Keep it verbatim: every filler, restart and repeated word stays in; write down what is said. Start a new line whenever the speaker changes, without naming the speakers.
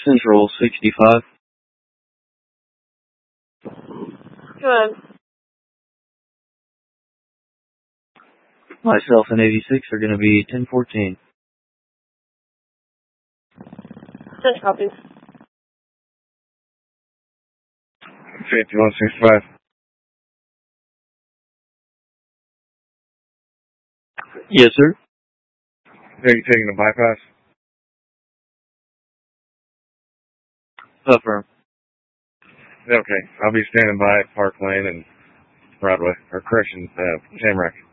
Central sixty-five.
Good.
Myself and eighty-six are going to be ten fourteen.
Ten copies.
fifty-one sixty-five.
Yes, sir.
Are you taking a bypass?
Affirm.
Okay, I'll be standing by at Park Lane and Broadway, or correction, uh, Shamrock.